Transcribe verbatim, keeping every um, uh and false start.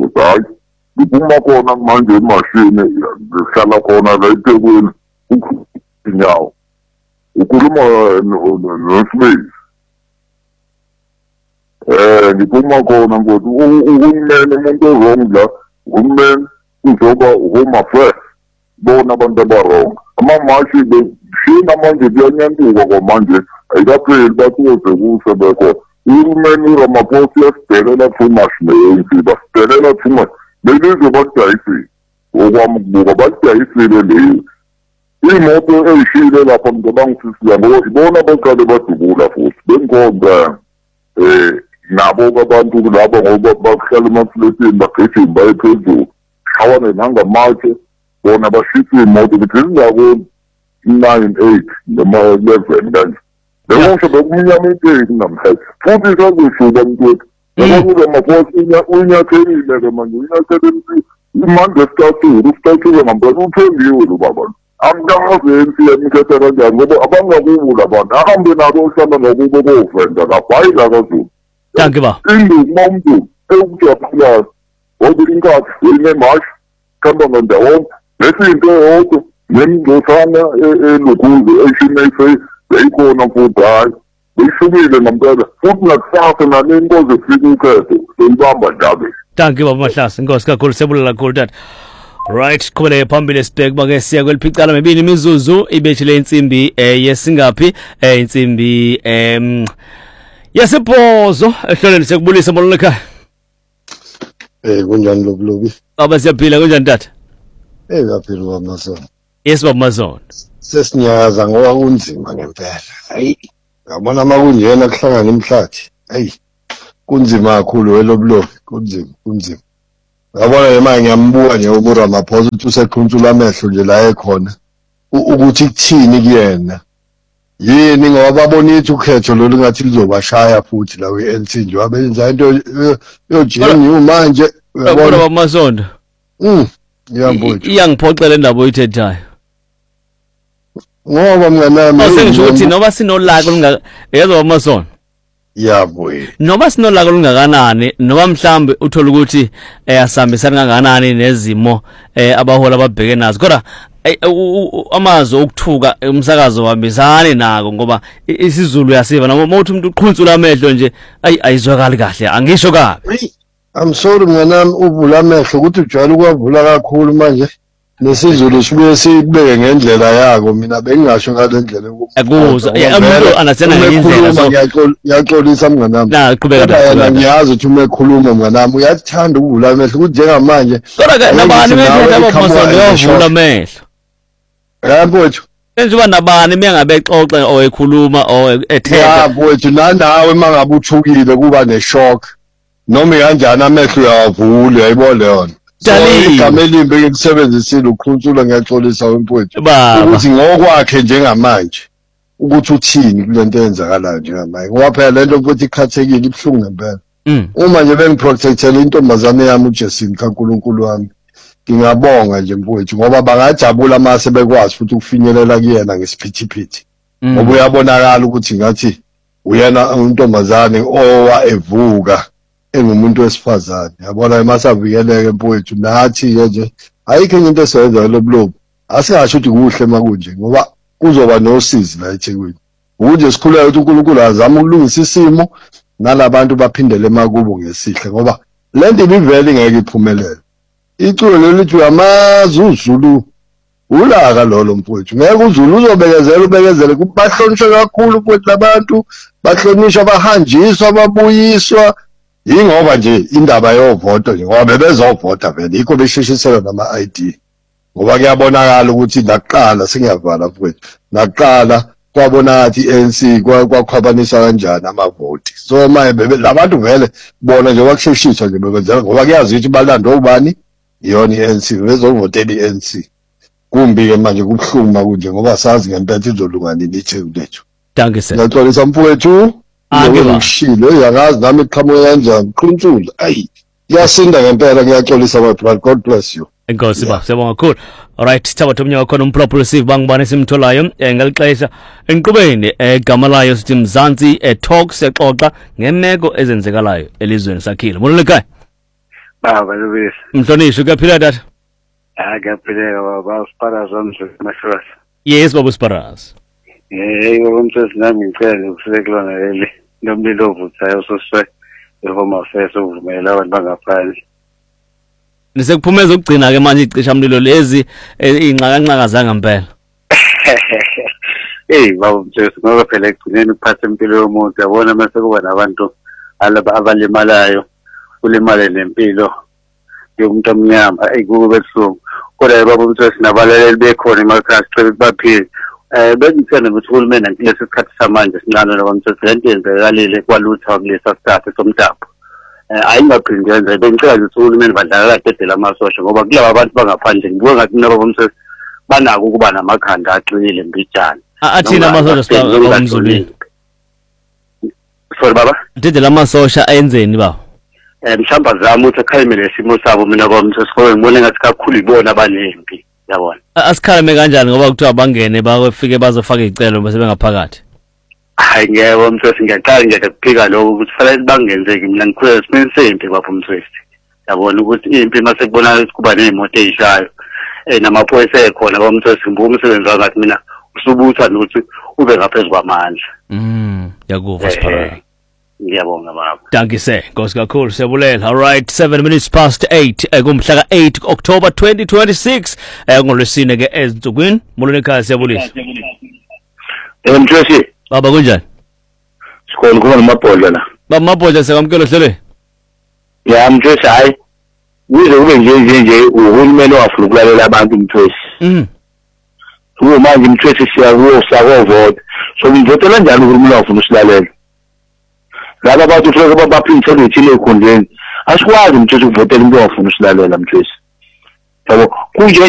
ukuthi hayi iphuma khona manje imashini ngihlala khona la eThekwini inyawo ukhuluma noSmith eh ngiphuma khona ngokuthi uhulumeni umuntu owrong la uhulumeni uzoba home affairs bona abantu abarong amamashi beshina manje kuyanyantuka kwamanje ayikapheli bathuze kusebekho uhulumeni uRamaphosa uyasidelela too much ne-A N C basidelela too much belizwe badayisile okwami ukubuka badayisile leyo imoto eyishile lapha ngicabanga ukuthi ngoba ibona baqale badubula futhi bengikhomba eh nabo abantu laba ngoba bahlala emafletini bagijima baye phezulu shawane nangamatshe bona bashisa imoto bezizako nine eight noma eleven kanje lekusho bekumnyama inteki namhlanje futhi sazishuba mntwethu ngoba Ramaphosa unyathelile ke manje unyathelile imande statue statue ngempela uthembiwe lo baba amngazi ensi yemkhetha kanjani ngoba abangakubo labantu ahambe nabo ohlala nokubo bovenda kabhayila kaZulu. Danke ba induku umuntu ewujaphula ngoba inkathi inemashi kamba ngandawonye lesinto yodwa nemngosana elukuze eshinayise beyikhona futhi hayi beyishubile ngempela futhi nakusasa nale nkosi efika ukhetho seyibamba ndabe. Danke baba Mahlasi inkosi kakhulu sebulela kakhulu tata. Right, khona phambili sibheke bake siya kweliphicala mebini imizuzu ibethile insimbi eh yesingapi eh insimbi em yasiphozo ehloleni sekubulisa molweni ekhaya. Eh kunjani lobulobi? Aba siyaphila kunjani tata? Eh yaphila kwaMazondo. Yes baba Mazondo. Sesinyaza ngoba kunzima ngempela. Hayi, ngabona makunjena kuhlangana imhlathi. Hayi. Kunzima kakhulu welobulobi, kunzima, kunzima. Ngabona yema ngiyambuka nje uRamaphosa uthi useqhuntsula amehlo nje la ekhona ukuthi kuthini kuyena yini ngoba babonithi ukhetho lo lingathi lizobashaya futhi la we-A N C nje wabenza into yojeni manje uyabona baba Mazondo mm ngiyambuka iyangiphoxela indaba oyithethayo ngoba mnganami asengisho ukuthi noba sinolaka olungaka yezwa baba Mazondo yabo noma sinolaka olungakanani noma mhlambe uthola ukuthi ayasambisana kangakanani nezimo eh abahola ababheke nazo kodwa amazo okuthuka umsakazo wambisani nako ngoba isiZulu yasiva noma uthi umuntu uqhuntsula amehlo nje ayi ayizwakali kahle angisho kabi. I'm sorry mnganami uvula amehlo ukuthi ujwayele ukwavula kakhulu manje nesizulu sibuye sibeke ngendlela yako mina bengingasho ngale ndlela ukuzwa umuntu anasena ngendlela yaxolisa mnganami na qhubeka yena ngiyazi ukuthi uma ekhuluma mnganami uyathanda ukuvula amehlo ukuthi njengamanje kodwa ke nabani bethu abamasondo yavula amehlo yabotho enziwa nabani mengabe exoxa o ekhuluma o ethetha yabotho nanawe mangabe uthukile kuba neshock noma kanjani amehlo uyawavula uyayibona yona igama elimbi engilisebenzisile ukhuntsula ngiyaxolisa wemfowethu ukuthi ngokwakhe njengamanje ukuthi uthini kulento eyenzakalayo njengamanje ngoba phela lento futhi ikhathekile ibhlungu ngempela uma nje bengiprotectele intombazane yami uJesin kaNkulunkulu wami ngingabonga nje mfowethu ngoba bangajabula mase bekwazi futhi ukufinyelela kuyena ngesiphithiphithi ngoba uyabonakala ukuthi ngathi uyena untombazane owa evuka engumuntu wesifazane yabona emasavikeleke mfowethu nathi nje ayikho into esebenza lobulobo asingasho ukuthi kuhle makunje ngoba kuzoba nosizi la eThekwini ukuthi sikhuleka ukuthi uNkulunkulu azama ukulungisa isimo nalabantu baphindele emakubo ngesihle ngoba lento ibivele ngeke iphumelele iculo lelithi uyamazi uZulu ulaka lolo mfowethu ngeke uZulu uzobekezela ubekezele kubahlonishwa kakhulu futhi labantu bahlonishwa bahanjiswa babuyiswa yingoba nje indaba yovoto nje ngoba bebezovota vele yikho besheshisela nama I D ngoba kuyabonakala ukuthi naqala singiyavala mfowethu naqala kwabona ukuthi i-A N C kwakhwabanisa kanjani amavoti so manje labantu vele bona nje bakusheshisa nje bekwenzela ngoba kuyazi ukuthi balanda ubani yona i-A N C bezovotela i-A N C kumbi ke manje kubuhlungu kunje ngoba sazi ngempela izolunga nini iTheku lethu. Danke sir. Ngixolisa mfowethu ngishilo uyangazi nami iqhamuke kanjani qhuntsula ayi yasinda ngempela ngiyaxolisa my brother God bless you. Enkosi ba siyabonga kakhulu. Alright thaba thomnya wakhona umproposive bangibane simtholayo ngalixesha enqubeni egama layo sithi Mzansi talks exoxa ngemeko ezenzekalayo elizweni sakhile. Molweni ekhaya. Baba Lubisi. Mhlonishwa kuyaphila tata? Ah kuyaphileka baba uSparas wamhlonishwa. Yes baba uSparas. Eh umthetho nami ngicela ukusekelana leli nomlilo ovuthayo soswe eHome Affairs ovumela abantu bangaphandle. Nisekuphumeza ukugcina ke manje icishamlilo lezi inxakanxaka zangempela. Eh baba umthetho ngoba phela ekugcineni ukuphatha impilo yomuntu yabona mase kuba nabantu abalimalayo kulimale nempilo yomuntu omnyama ayikube buhlungu kodwa baba umthetho nabalaleli bekhona emakhaya sicela baphile eh bengithanda ukuthi uhulumeni ngilesi sikhathi samanje sincane baba umthetho lento yenzakalile kwalutha kulesa sikhathi somdabu eh ayingaphindi yenze bengicela ukuthi uhulumeni badlala kahle lamasosha ngoba kulabo abantu bangaphandle ngibuka ngathi mina baba umthetho banako ukuba namakhanda aqinile mbijana athina amasosha baba sorry baba dede lamasosha ayenzeni baba eh mhlamba zami ukuthi akhayimele isimo sabo mina kwamthetho sikole ngibone ngathi kakhulu ibona abanempi yabona asikhaleme kanjani ngoba kuthiwa bangene bafike bazofaka izicelo bese bengaphakathi hayi ngeke umthetho ngiyaqala nje ukuphika lokho ukuthi fanele bangenzeki mina ngikhulele simeni sempi bapha umthetho yabona ukuthi impi mase kubonakala ukuthi kuba nezimoto ezishayo eh namaphoyisa ekhona kwamthetho ngibona umsebenzi wangathi mina usubutha nokuthi ube ngaphezulu kwamandla mm yakuva Sparrow. Ngiyabonga baba. Danke se, Nkosi kakhulu siyabulela. All right, seven minutes past eight kumhla ka eight October twenty twenty-six eh ngolwesine ke ezinsukwini. Mulone ekhaya siyabulisa. Eh Mthosi. Baba kunjani? Sikhona kuba namabhodla la. Baba mabhodla sekamkelo hlele. Ya Mthosi hayi. Uze ube nje nje nje uhulumeni wafuna ukulalela abantu Mthosi. Mhm. Uwe manje Mthosi siyakuwo sakuvota. So ngivotela njani uhulumeni wafuna usilalela? Laba abantu ufike babaphindisele ithile ekhondeni asikwazi Mthosi ukuvotela umuntu ofuna usilalela Mthosi yabo kunje